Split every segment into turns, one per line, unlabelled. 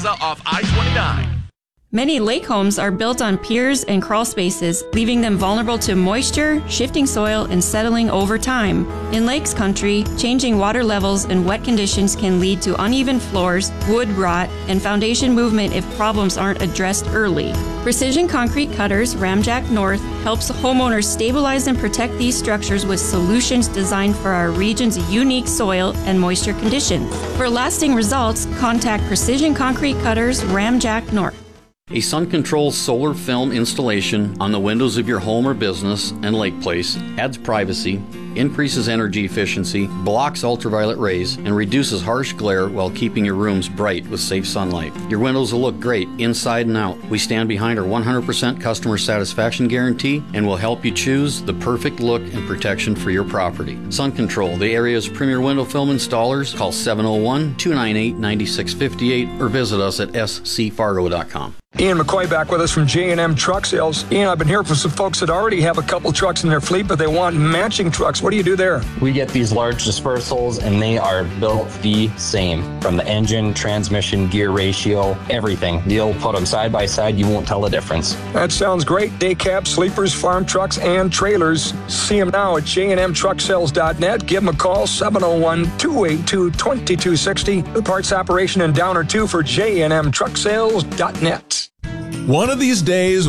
off I-29.
Many lake homes are built on piers and crawl spaces, leaving them vulnerable to moisture, shifting soil, and settling over time. In lakes country, changing water levels and wet conditions can lead to uneven floors, wood rot, and foundation movement if problems aren't addressed early. Precision Concrete Cutters Ramjack North helps homeowners stabilize and protect these structures with solutions designed for our region's unique soil and moisture conditions. For lasting results, contact Precision Concrete Cutters Ramjack North.
A sun-controlled solar film installation on the windows of your home or business and lake place adds privacy, increases energy efficiency, blocks ultraviolet rays, and reduces harsh glare while keeping your rooms bright with safe sunlight. Your windows will look great inside and out. We stand behind our 100% customer satisfaction guarantee and will help you choose the perfect look and protection for your property. Sun Control, the area's premier window film installers. Call 701-298-9658 or visit us at scfargo.com.
Ian McCoy back with us from J&M Truck Sales. Ian, I've been hearing from some folks that already have a couple trucks in their fleet, but they want matching trucks. What do you do there?
We get these large dispersals, and they are built the same. From the engine, transmission, gear ratio, everything. You'll put them side by side, you won't tell the difference.
That sounds great. Day cabs, sleepers, farm trucks, and trailers. See them now at jnmtrucksales.net. Give them a call, 701-282-2260. The parts operation in Downer 2 for jnmtrucksales.net.
One of these days,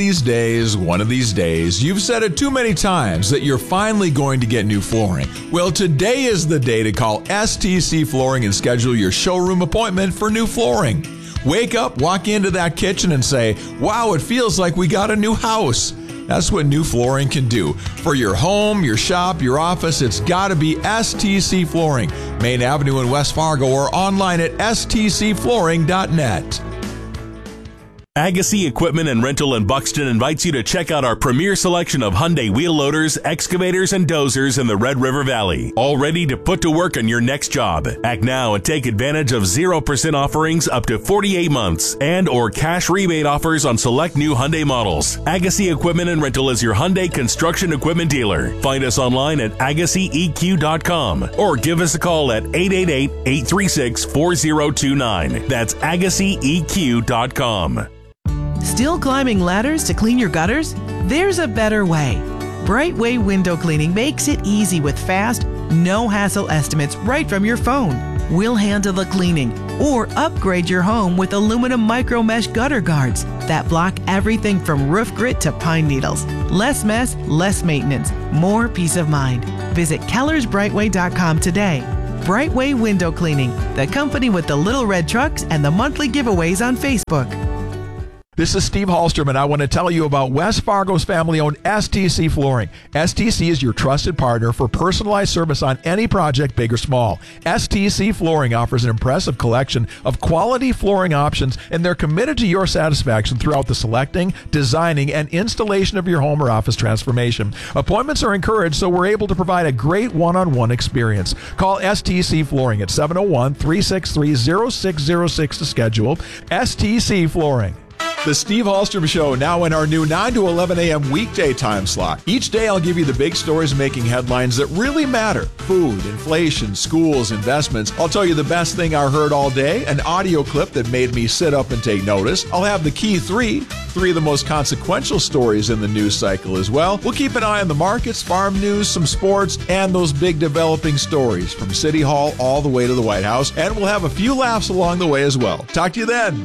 you've said it too many times that you're finally going to get new flooring. Well, today is the day to call STC Flooring and schedule your showroom appointment for new flooring. Wake up, walk into that kitchen and say, wow, it feels like we got a new house. That's what new flooring can do. For your home, your shop, your office, it's got to be STC Flooring. Main Avenue in West Fargo or online at stcflooring.net.
Agassi Equipment and Rental in Buxton invites you to check out our premier selection of Hyundai wheel loaders, excavators, and dozers in the Red River Valley. All ready to put to work on your next job. Act now and take advantage of 0% offerings up to 48 months and or cash rebate offers on select new Hyundai models. Agassi Equipment and Rental is your Hyundai construction equipment dealer. Find us online at AgassiEQ.com or give us a call at 888-836-4029. That's AgassiEQ.com.
Still climbing ladders to clean your gutters? There's a better way. Brightway Window Cleaning makes it easy with fast, no-hassle estimates right from your phone. We'll handle the cleaning or upgrade your home with aluminum micro mesh gutter guards that block everything from roof grit to pine needles. Less mess, less maintenance, more peace of mind. Visit kellersbrightway.com today. Brightway Window Cleaning, the company with the little red trucks and the monthly giveaways on Facebook.
This is Steve Hallstrom, and I want to tell you about West Fargo's family-owned STC Flooring. STC is your trusted partner for personalized service on any project, big or small. STC Flooring offers an impressive collection of quality flooring options, and they're committed to your satisfaction throughout the selecting, designing, and installation of your home or office transformation. Appointments are encouraged, so we're able to provide a great one-on-one experience. Call STC Flooring at 701-363-0606 to schedule. STC Flooring. The Steve Hallstrom Show, now in our new 9 to 11 a.m. weekday time slot. Each day I'll give you the big stories making headlines that really matter. Food, inflation, schools, investments. I'll tell you the best thing I heard all day, an audio clip that made me sit up and take notice. I'll have the key three of the most consequential stories in the news cycle as well. We'll keep an eye on the markets, farm news, some sports, and those big developing stories from City Hall all the way to the White House. And we'll have a few laughs along the way as well. Talk to you then.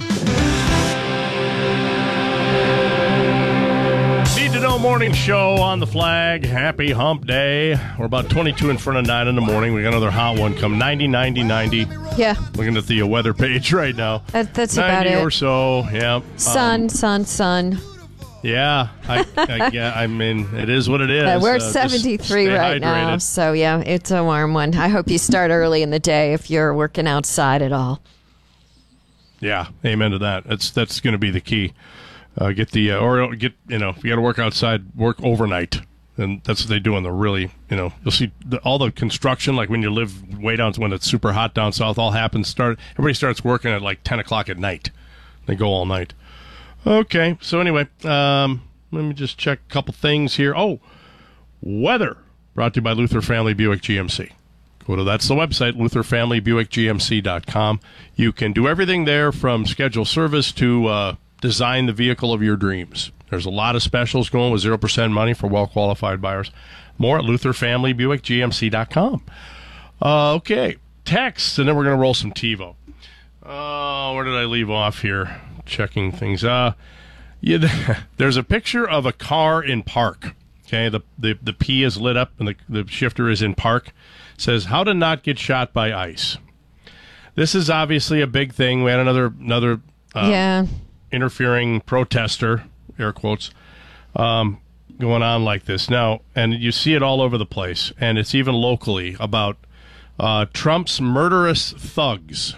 Need to Know Morning Show on the flag. Happy hump day. We're about 22 in front of 9 in the morning. We got another hot one come 90, 90, 90.
Yeah.
Looking at the weather page right now.
That's about it.
90 or so, yeah.
Sun.
Yeah. I mean, it is what it is.
We're at 73 right now. So, yeah, it's a warm one. I hope you start early in the day if you're working outside at all.
Yeah, amen to that. That's going to be the key. If you got to work outside, work overnight. And that's what they do in the really, you'll see all the construction, like when you live way down, when it's super hot down south, all happens. Everybody starts working at like 10 o'clock at night. They go all night. Okay, so anyway, let me just check a couple things here. Oh, weather brought to you by Luther Family Buick GMC. That's the website, LutherFamilyBuickGMC.com. You can do everything there from schedule service to design the vehicle of your dreams. There's a lot of specials going with 0% money for well-qualified buyers. More at LutherFamilyBuickGMC.com. Okay, text, and then we're going to roll some TiVo. Where did I leave off here? Checking things. There's a picture of a car in park. Okay, the P is lit up and the shifter is in park. It says, how to not get shot by ICE. This is obviously a big thing. We had another interfering protester, air quotes, going on like this. Now, and you see it all over the place, and it's even locally about Trump's murderous thugs.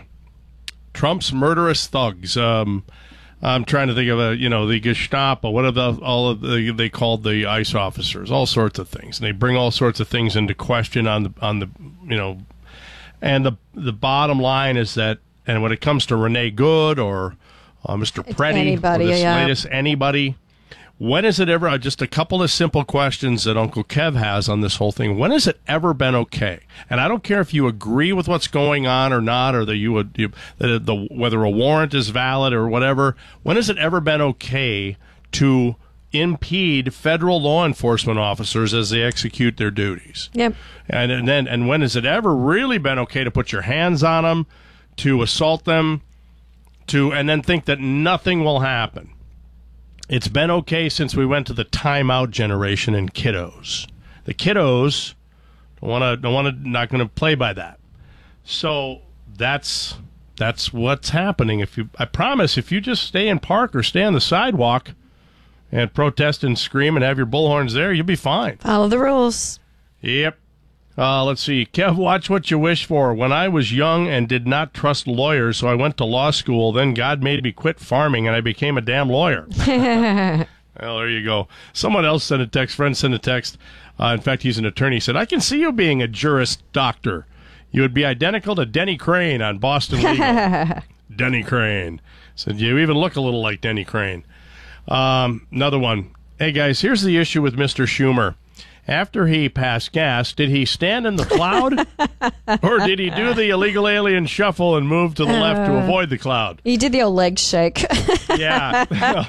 I'm trying to think of the Gestapo, they called the ICE officers, all sorts of things. And they bring all sorts of things into question on the and the bottom line is that, and when it comes to Renee Good or Mr. Preddy, or this latest anybody, when is it ever, just a couple of simple questions that Uncle Kev has on this whole thing. When has it ever been okay? And I don't care if you agree with what's going on or not, or that whether a warrant is valid or whatever. When has it ever been okay to impede federal law enforcement officers as they execute their duties?
Yep.
And when has it ever really been okay to put your hands on them, to assault them, and then think that nothing will happen? It's been okay since we went to the timeout generation in kiddos. The kiddos not going to play by that. So that's what's happening. I promise, if you just stay in park or stay on the sidewalk and protest and scream and have your bullhorns there, you'll be fine.
Follow the rules.
Yep. Let's see. Kev, watch what you wish for. When I was young and did not trust lawyers, so I went to law school. Then God made me quit farming, and I became a damn lawyer. Well, there you go. Someone else sent a text. Friend sent a text. In fact, he's an attorney. He said, I can see you being a Juris Doctor. You would be identical to Denny Crane on Boston Legal. Denny Crane. Said, you even look a little like Denny Crane. Another one. Hey, guys, here's the issue with Mr. Schumer. After he passed gas, did he stand in the cloud? Or did he do the illegal alien shuffle and move to the left to avoid the cloud?
He did the old leg shake.
Yeah.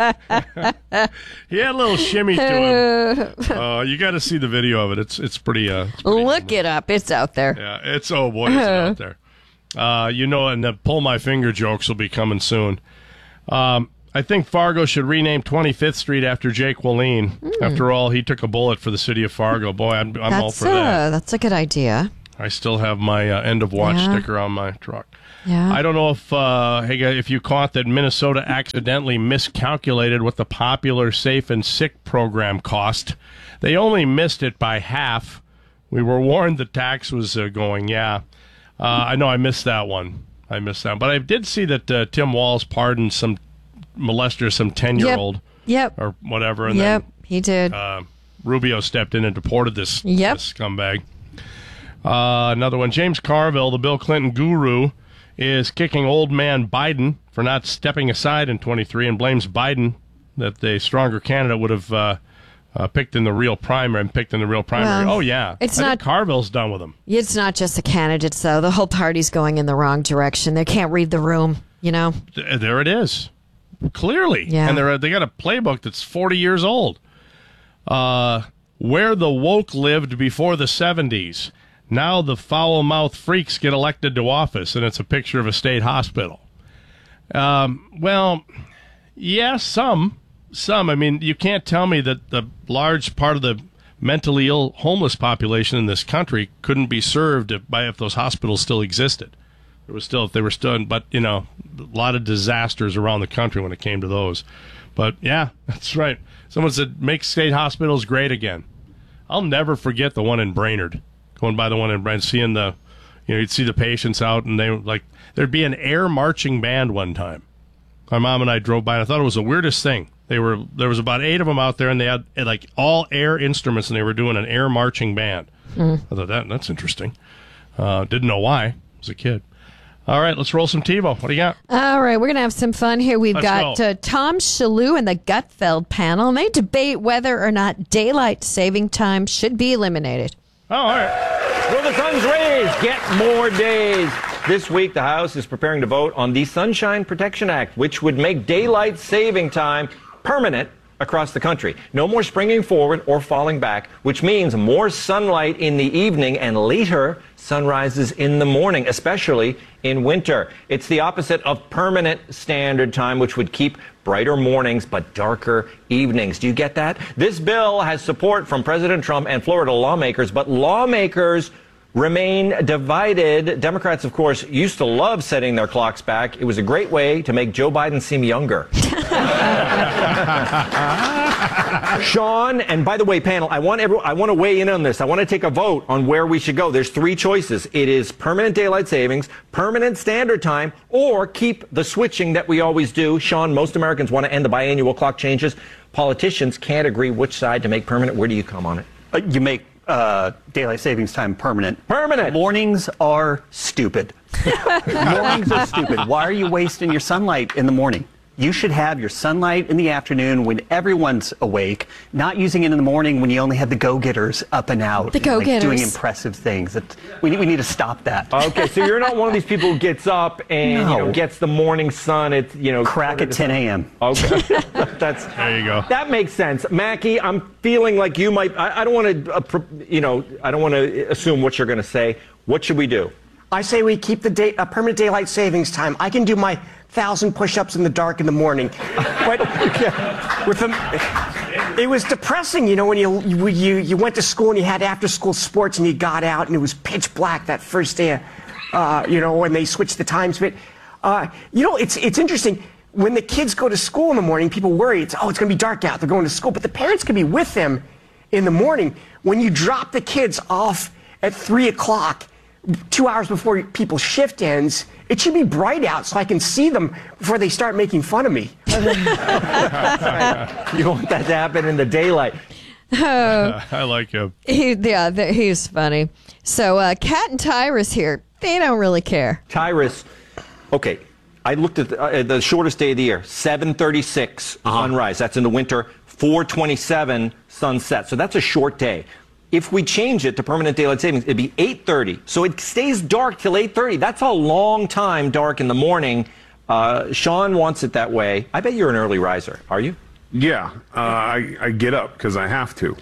He had a little shimmy to him. You got to see the video of it. It's pretty...
Look it up. It's out there.
Yeah, it's out there. And the pull my finger jokes will be coming soon. I think Fargo should rename 25th Street after Jake Wallin. After all, he took a bullet for the city of Fargo. Boy, I'm all for that.
That's a good idea.
I still have my end of watch sticker on my truck.
Yeah.
I don't know if you caught that Minnesota accidentally miscalculated what the popular Safe and Sick program cost. They only missed it by half. We were warned the tax was going. I know I missed that one. But I did see that Tim Walz pardoned some molester, some 10-year-old or whatever, and then
he did.
Rubio stepped in and deported this scumbag. Another one, James Carville, the Bill Clinton guru, is kicking old man Biden for not stepping aside in 23 and blames Biden that the stronger candidate would have picked in the real primary. Well,
I think
Carville's done with him.
It's not just the candidates, though. The whole party's going in the wrong direction. They can't read the room,
There it is. Clearly.
Yeah.
And they got a playbook that's 40 years old. Where the woke lived before the 70s. Now the foul-mouthed freaks get elected to office, and it's a picture of a state hospital. Some. I mean, you can't tell me that the large part of the mentally ill homeless population in this country couldn't be served if those hospitals still existed. But a lot of disasters around the country when it came to those. But yeah, that's right. Someone said, make state hospitals great again. I'll never forget the one in Brainerd. Going by the one in Brainerd, seeing you'd see the patients out, and there'd be an air marching band one time. My mom and I drove by, and I thought it was the weirdest thing. There was about 8 of them out there, and they had all air instruments, and they were doing an air marching band. I thought that's interesting. Didn't know why. I was a kid. All right, let's roll some TiVo. What do you got?
All right, we're going to have some fun here. We've got Tom Shalhoub and the Gutfeld panel, and they debate whether or not daylight saving time should be eliminated.
Oh, all right.
Will the sun's rays get more days? This week, the House is preparing to vote on the Sunshine Protection Act, which would make daylight saving time permanent across the country. No more springing forward or falling back, which means more sunlight in the evening and later sunrises in the morning, especially in winter. It's the opposite of permanent standard time, which would keep brighter mornings but darker evenings. Do you get that? This bill has support from President Trump and Florida lawmakers, but lawmakers remain divided. Democrats, of course, used to love setting their clocks back. It was a great way to make Joe Biden seem younger. Sean, and by the way, panel, I want to weigh in on this. I want to take a vote on where we should go. There's three choices. It is permanent daylight savings, permanent standard time, or keep the switching that we always do. Sean, most Americans want to end the biannual clock changes. Politicians can't agree which side to make permanent. Where do you come on it?
You make daylight savings time permanent.
Permanent.
Mornings are stupid. Mornings are stupid. Why are you wasting your sunlight in the morning? You should have your sunlight in the afternoon when everyone's awake, not using it in the morning when you only have the go-getters up and out.
The go-getters.
Doing impressive things. We need to stop that.
Okay, so you're not one of these people who gets up and gets the morning sun at,
crack at 10 a.m.
Okay. There
you go.
That makes sense. Mackie, I'm feeling like you might, I don't want to, I don't want to assume what you're going to say. What should we do?
I say we keep the permanent daylight savings time. I can do my 1,000 push-ups in the dark in the morning. But it was depressing, when you went to school and you had after-school sports and you got out and it was pitch black that first day, when they switched the times. But, it's interesting. When the kids go to school in the morning, people worry, it's going to be dark out. They're going to school. But the parents can be with them in the morning. When you drop the kids off at 3 o'clock, 2 hours before people's shift ends, it should be bright out so I can see them before they start making fun of me.
You want that to happen in the daylight.
I like him.
He's funny. So Kat and Tyrus here, they don't really care.
Tyrus, okay, I looked at the shortest day of the year, 7:36 sunrise. That's in the winter. 4:27 sunset. So that's a short day. If we change it to permanent daylight savings, it'd be 8:30. So it stays dark till 8:30. That's a long time dark in the morning. Sean wants it that way. I bet you're an early riser. Are you?
Yeah, I get up because I have to.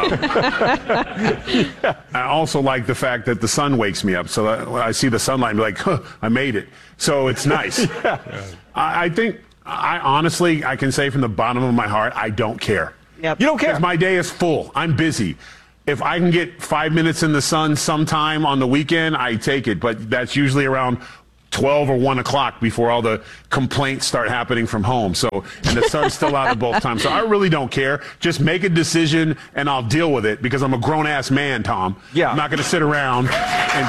I also like the fact that the sun wakes me up. So I see the sunlight and be like, huh, I made it. So it's nice. I think, honestly, I can say from the bottom of my heart, I don't care.
Yep. You don't care?
Because my day is full. I'm busy. If I can get 5 minutes in the sun sometime on the weekend, I take it. But that's usually around 12 or 1 o'clock before all the complaints start happening from home. So, and the sun's still out at both times. So I really don't care. Just make a decision and I'll deal with it because I'm a grown-ass man, Tom.
Yeah.
I'm not going to sit around and...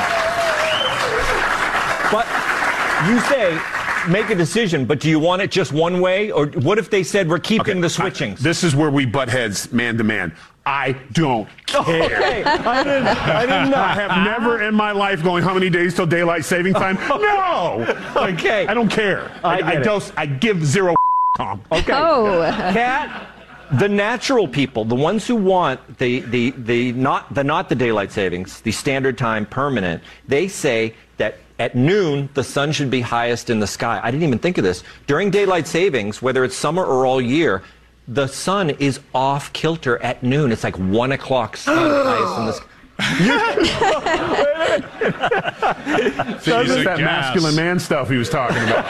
But you say make a decision, but do you want it just one way? Or what if they said we're keeping the switchings?
This is where we butt heads man to man. I don't care.
Okay. I did not.
I have never in my life going, how many days till daylight saving time? No.
Okay.
I don't care. I give zero, Tom.
Okay.
Oh.
Kat, the natural people, the ones who want not the daylight savings, the standard time permanent, they say that at noon, the sun should be highest in the sky. I didn't even think of this. During daylight savings, whether it's summer or all year, the sun is off kilter at noon. It's like 1 o'clock sun highest in the sky.
That's that masculine man stuff he was talking about.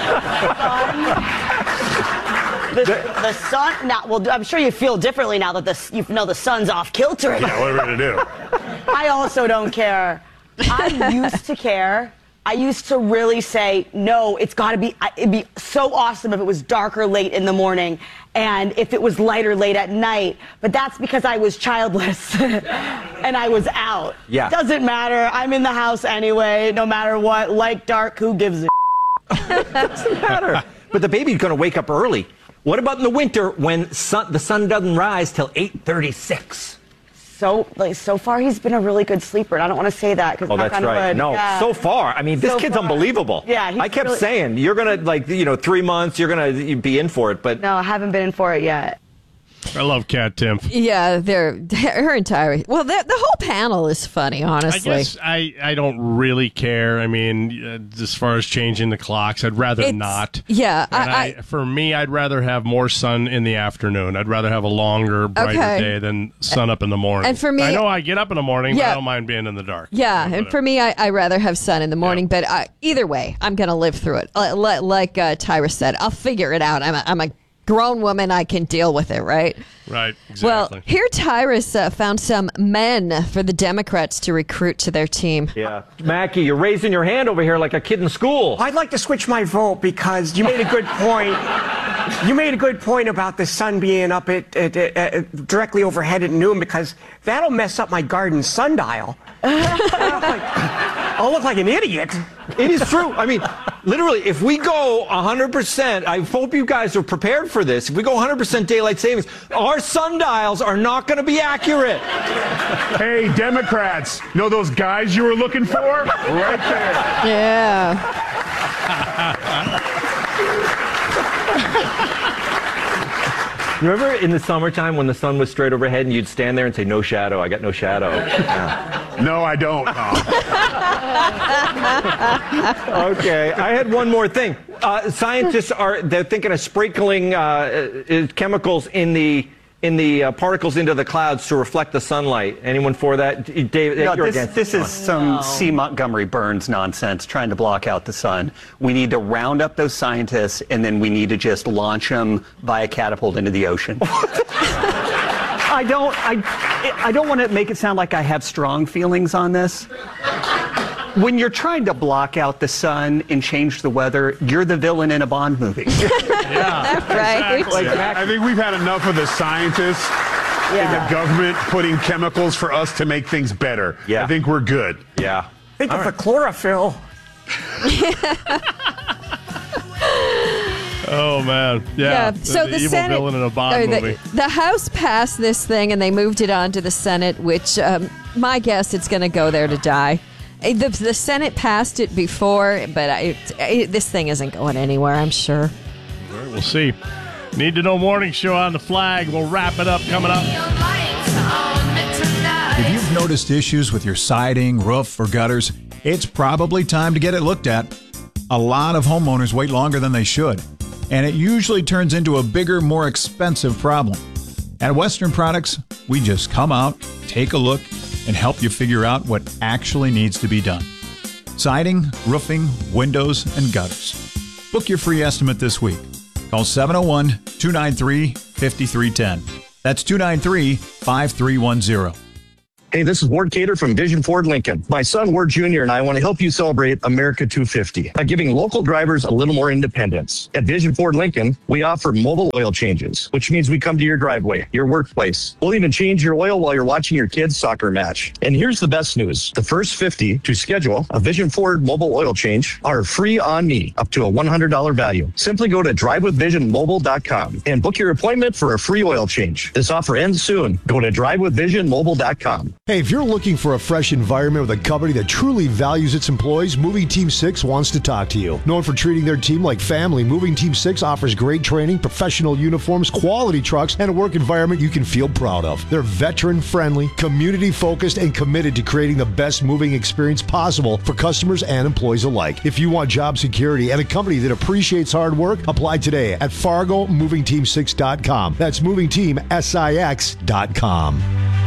The sun. Now, well, I'm sure you feel differently now that the sun's off kilter.
Yeah, what are we gonna do?
I also don't care. I used to care. I used to really say, no, it's got to be, it'd be so awesome if it was darker late in the morning and if it was lighter late at night. But that's because I was childless and I was out.
Yeah.
Doesn't matter. I'm in the house anyway, no matter what. Light, dark, who gives a
Doesn't matter. But the baby's going to wake up early. What about in the winter when the sun doesn't rise till 8:36?
So far, he's been a really good sleeper, and I don't want to say that because
that's right. No,
yeah.
So far, I mean, this kid's unbelievable.
Yeah,
I kept saying you're gonna 3 months, you're gonna be in for it, but
no, I haven't been in for it yet.
I love Kat Timpf.
Yeah, her entire. Well, the whole panel is funny, honestly.
I guess I don't really care. I mean, as far as changing the clocks, I'd rather not.
Yeah.
For me, I'd rather have more sun in the afternoon. I'd rather have a longer, brighter day than sun up in the morning.
And for me,
I know I get up in the morning, but I don't mind being in the dark.
Yeah, and for me, I rather have sun in the morning. But either way, I'm going to live through it. Like Tyra said, I'll figure it out. I'm a grown woman, I can deal with it, right?
Right, exactly.
Well, here Tyrus found some men for the Democrats to recruit to their team.
Yeah. Mackie, you're raising your hand over here like a kid in school.
I'd like to switch my vote because you made a good point. You made a good point about the sun being up at directly overhead at noon because that'll mess up my garden sundial. I'll look like an idiot.
It is true. I mean, literally, if we go 100%, I hope you guys are prepared for this. If we go 100% daylight savings, our sundials are not going to be accurate.
Hey, Democrats, know those guys you were looking for? Right there.
Yeah.
Remember in the summertime when the sun was straight overhead and you'd stand there and say, no shadow, I got no shadow. Yeah.
No, I don't.
Okay, I had one more thing. Scientists they're thinking of sprinkling chemicals in the particles into the clouds to reflect the sunlight. Anyone for that? David,
no, this is some C. Montgomery Burns nonsense trying to block out the sun. We need to round up those scientists, and then we need to just launch them via catapult into the ocean. I don't want to make it sound like I have strong feelings on this. When you're trying to block out the sun and change the weather, you're the villain in a Bond movie.
Yeah,
right.
Exactly. I think we've had enough of the scientists in the government putting chemicals for us to make things better.
Yeah.
I think we're good.
Yeah.
Think of the chlorophyll.
Oh, man. Yeah.
So the
evil
Senate,
villain in a Bond movie.
The House passed this thing and they moved it on to the Senate, which my guess it's going to go there to die. The Senate passed it before, but this thing isn't going anywhere, I'm sure.
All right, we'll see. Need to Know Morning Show on the flag. We'll wrap it up coming up.
If you've noticed issues with your siding, roof, or gutters, it's probably time to get it looked at. A lot of homeowners wait longer than they should, and it usually turns into a bigger, more expensive problem. At Western Products, we just come out, take a look, and help you figure out what actually needs to be done. Siding, roofing, windows, and gutters. Book your free estimate this week. Call 701-293-5310. That's 293-5310.
Hey, this is Ward Cater from Vision Ford Lincoln. My son, Ward Jr., and I want to help you celebrate America 250 by giving local drivers a little more independence. At Vision Ford Lincoln, we offer mobile oil changes, which means we come to your driveway, your workplace. We'll even change your oil while you're watching your kids' soccer match. And here's the best news. The first 50 to schedule a Vision Ford mobile oil change are free on me, up to a $100 value. Simply go to drivewithvisionmobile.com and book your appointment for a free oil change. This offer ends soon. Go to drivewithvisionmobile.com.
Hey, if you're looking for a fresh environment with a company that truly values its employees, Moving Team 6 wants to talk to you. Known for treating their team like family, Moving Team 6 offers great training, professional uniforms, quality trucks, and a work environment you can feel proud of. They're veteran-friendly, community-focused, and committed to creating the best moving experience possible for customers and employees alike. If you want job security and a company that appreciates hard work, apply today at FargoMovingTeam6.com. That's MovingTeamSIX.com.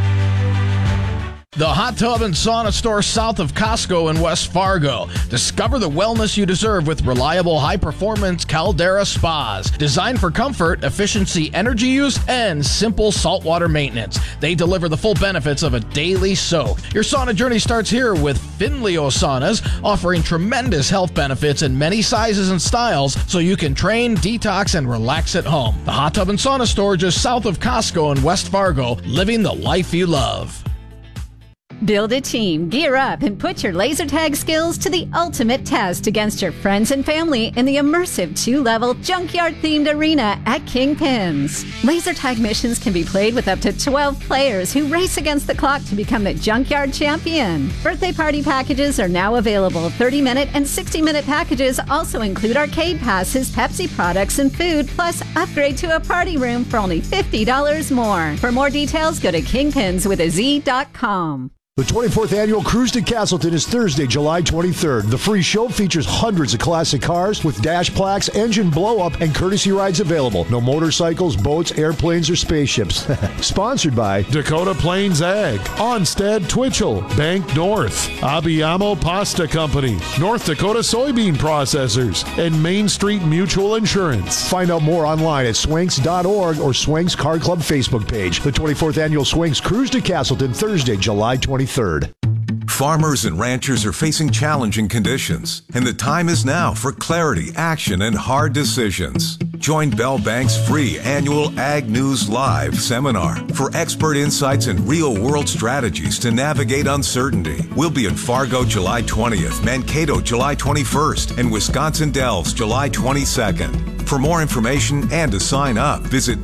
The Hot Tub and Sauna Store south of Costco in West Fargo. Discover the wellness you deserve with reliable, high-performance Caldera spas. Designed for comfort, efficiency, energy use, and simple saltwater maintenance. They deliver the full benefits of a daily soak. Your sauna journey starts here with Finleo Saunas, offering tremendous health benefits in many sizes and styles so you can train, detox, and relax at home. The Hot Tub and Sauna Store just south of Costco in West Fargo, living the life you love.
Build a team, gear up, and put your laser tag skills to the ultimate test against your friends and family in the immersive 2-level junkyard-themed arena at Kingpins. Laser tag missions can be played with up to 12 players who race against the clock to become the junkyard champion. Birthday party packages are now available. 30-minute and 60-minute packages also include arcade passes, Pepsi products, and food, plus upgrade to a party room for only $50 more. For more details, go to kingpinswithaz.com.
The 24th Annual Cruise to Castleton is Thursday, July 23rd. The free show features hundreds of classic cars with dash plaques, engine blow-up, and courtesy rides available. No motorcycles, boats, airplanes, or spaceships. Sponsored by
Dakota Plains Ag, Onstead Twitchell, Bank North, Abiyamo Pasta Company, North Dakota Soybean Processors, and Main Street Mutual Insurance.
Find out more online at swanks.org or Swanks Car Club Facebook page. The 24th Annual Swanks Cruise to Castleton, Thursday, July 23rd.
Farmers and ranchers are facing challenging conditions, and the time is now for clarity, action, and hard decisions. Join Bell Bank's free annual Ag News Live seminar for expert insights and real-world strategies to navigate uncertainty. We'll be in Fargo July 20th, Mankato July 21st, and Wisconsin Dells July 22nd. For more information and to sign up, visit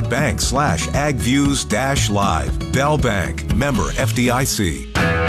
bell.bank/agviews-live. Bell Bank, member FDIC.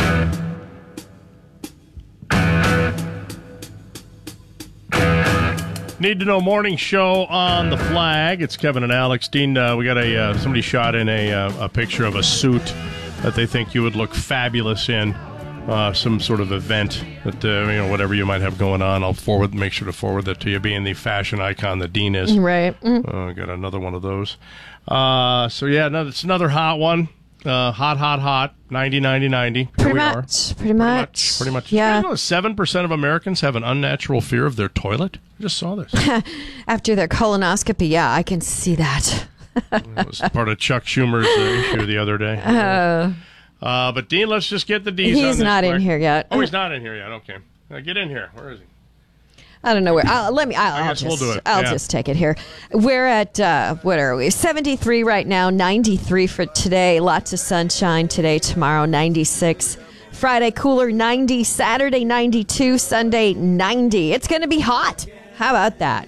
Need to Know Morning Show on the flag. It's Kevin and Alex. Dean, we got somebody shot in a picture of a suit that they think you would look fabulous in. Some sort of event that, whatever you might have going on. I'll make sure to forward that to you, being the fashion icon that Dean is.
Right.
I got another one of those. It's another hot one. Hot. 90, 90, 90.
Pretty much. Yeah.
7% of Americans have an unnatural fear of their toilet. I just saw this.
After their colonoscopy, yeah, I can see that.
That was part of Chuck Schumer's issue the other day. But Dean, let's just get the D's on this.
He's not in here yet.
Oh, he's not in here yet. Okay. Get in here. Where is he?
I don't know where. I'll just take it here. We're at, what are we? 73 right now, 93 for today. Lots of sunshine today, tomorrow, 96. Friday, cooler, 90. Saturday, 92. Sunday, 90. It's going to be hot. How about that?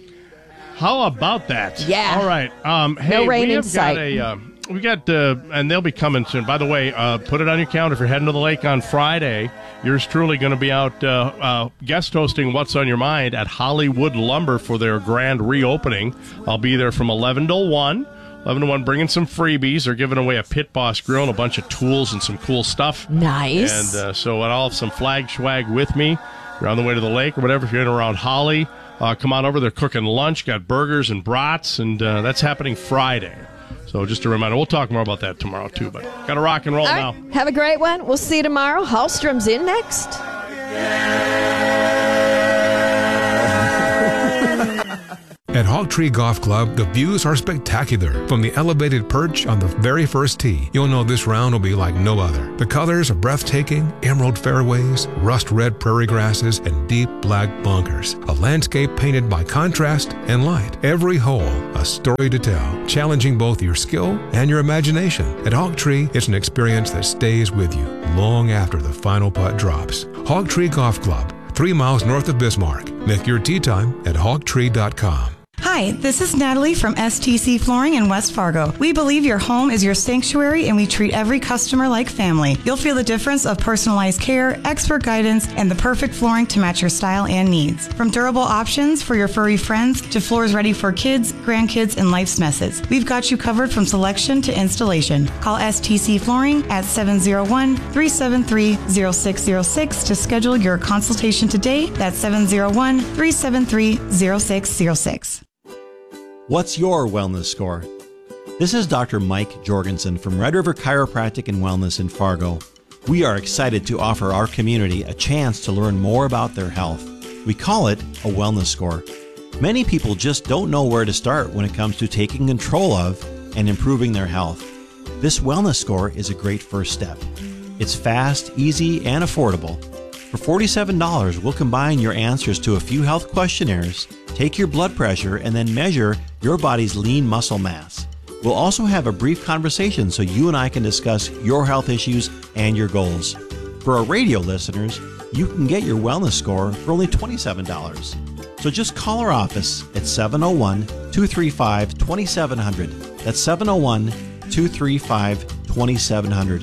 Yeah.
All right.
No rain in sight.
And they'll be coming soon. By the way, put it on your calendar. If you're heading to the lake on Friday, yours truly going to be out guest hosting What's on Your Mind at Hollywood Lumber for their grand reopening. I'll be there from 11 to 1. 11 to 1, bringing some freebies. They're giving away a Pit Boss grill and a bunch of tools and some cool stuff.
Nice.
And so I'll have some flag swag with me. You're on the way to the lake or whatever. If you're in around Holly, come on over. They're cooking lunch, got burgers and brats, and that's happening Friday. So just a reminder, we'll talk more about that tomorrow, too. But got to rock and roll now.
Have a great one. We'll see you tomorrow. Hallstrom's in next.
At Hawk Tree Golf Club, the views are spectacular. From the elevated perch on the very first tee, you'll know this round will be like no other. The colors are breathtaking: emerald fairways, rust-red prairie grasses, and deep black bunkers. A landscape painted by contrast and light. Every hole, a story to tell, challenging both your skill and your imagination. At Hawk Tree, it's an experience that stays with you long after the final putt drops. Hawk Tree Golf Club, 3 miles north of Bismarck. Make your tee time at hawktree.com.
Hi, this is Natalie from STC Flooring in West Fargo. We believe your home is your sanctuary and we treat every customer like family. You'll feel the difference of personalized care, expert guidance, and the perfect flooring to match your style and needs. From durable options for your furry friends to floors ready for kids, grandkids, and life's messes. We've got you covered from selection to installation. Call STC Flooring at 701-373-0606 to schedule your consultation today. That's 701-373-0606.
What's your wellness score? This is Dr. Mike Jorgensen from Red River Chiropractic and Wellness in Fargo. We are excited to offer our community a chance to learn more about their health. We call it a wellness score. Many people just don't know where to start when it comes to taking control of and improving their health. This wellness score is a great first step. It's fast, easy, and affordable. For $47, we'll combine your answers to a few health questionnaires, take your blood pressure, and then measure your body's lean muscle mass. We'll also have a brief conversation so you and I can discuss your health issues and your goals. For our radio listeners, you can get your wellness score for only $27. So just call our office at 701-235-2700. That's 701-235-2700.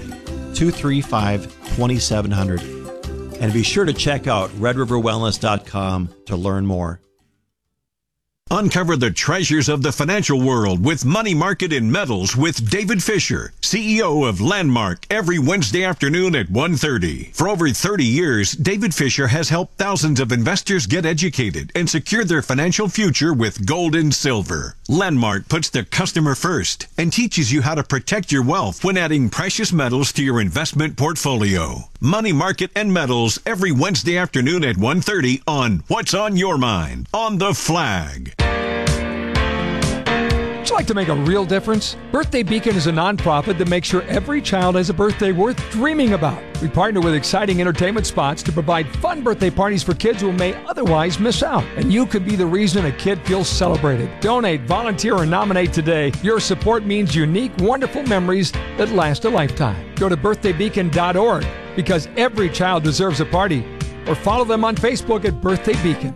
235-2700. And be sure to check out redriverwellness.com to learn more.
Uncover the treasures of the financial world with Money Market and Metals with David Fisher, CEO of Landmark, every Wednesday afternoon at 1:30. For over 30 years, David Fisher has helped thousands of investors get educated and secure their financial future with gold and silver. Landmark puts the customer first and teaches you how to protect your wealth when adding precious metals to your investment portfolio. Money Market and Metals every Wednesday afternoon at 1:30 on What's on Your Mind on The Flag.
Would you like to make a real difference? Birthday Beacon is a nonprofit that makes sure every child has a birthday worth dreaming about. We partner with exciting entertainment spots to provide fun birthday parties for kids who may otherwise miss out. And you could be the reason a kid feels celebrated. Donate, volunteer, or nominate today. Your support means unique, wonderful memories that last a lifetime. Go to birthdaybeacon.org because every child deserves a party. Or follow them on Facebook at Birthday Beacon.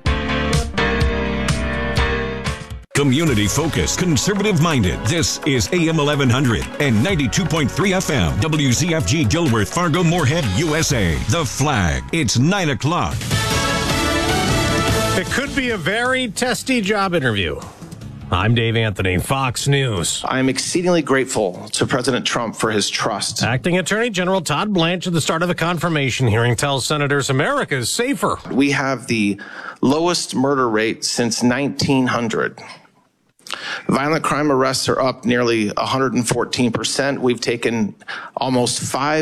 Community-focused, conservative-minded. This is AM 1100 and 92.3 FM. WZFG Gilworth, Fargo, Moorhead, USA. The Flag. It's 9 o'clock.
It could be a very testy job interview. I'm Dave Anthony, Fox News.
I'm exceedingly grateful to President Trump for his trust.
Acting Attorney General Todd Blanche at the start of the confirmation hearing tells senators America is safer.
We have the lowest murder rate since 1900. Violent crime arrests are up nearly 114%. We've taken almost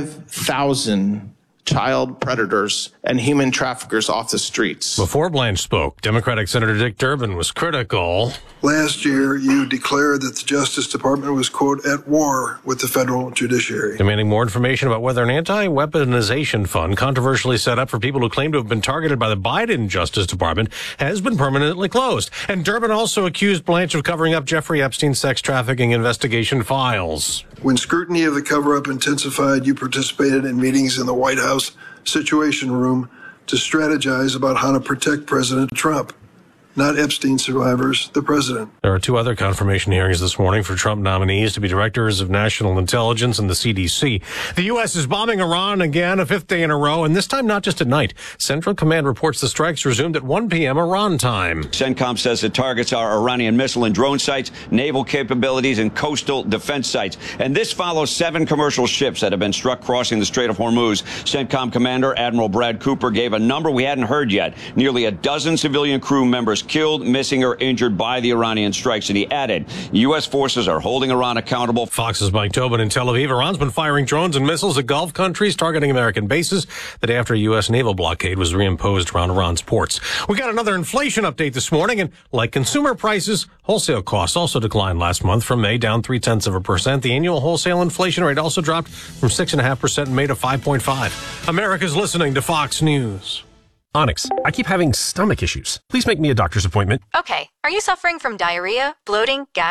5,000 child predators and human traffickers off the streets.
Before Blanche spoke, Democratic Senator Dick Durbin was critical.
Last year, you declared that the Justice Department was, quote, at war with the federal judiciary.
Demanding more information about whether an anti-weaponization fund controversially set up for people who claim to have been targeted by the Biden Justice Department has been permanently closed. And Durbin also accused Blanche of covering up Jeffrey Epstein's sex trafficking investigation files.
When scrutiny of the cover-up intensified, you participated in meetings in the White House Situation Room to strategize about how to protect President Trump. Not Epstein survivors, the president.
There are two other confirmation hearings this morning for Trump nominees to be directors of national intelligence and the CDC. The U.S. is bombing Iran again, a fifth day in a row, and this time not just at night. Central Command reports the strikes resumed at 1 p.m. Iran time.
CENTCOM says the targets are Iranian missile and drone sites, naval capabilities, and coastal defense sites. And this follows 7 commercial ships that have been struck crossing the Strait of Hormuz. CENTCOM Commander Admiral Brad Cooper gave a number we hadn't heard yet. Nearly a dozen civilian crew members killed, missing, or injured by the Iranian strikes. And he added, U.S. forces are holding Iran accountable.
Fox's Mike Tobin in Tel Aviv. Iran's been firing drones and missiles at Gulf countries, targeting American bases the day after a U.S. naval blockade was reimposed around Iran's ports. We got another inflation update this morning, and like consumer prices, wholesale costs also declined last month from May, down 0.3%. The annual wholesale inflation rate also dropped from 6.5% in May to 5.5%. America's listening to Fox News.
Onyx, I keep having stomach issues. Please make me a doctor's appointment.
Okay. Are you suffering from diarrhea, bloating, gas?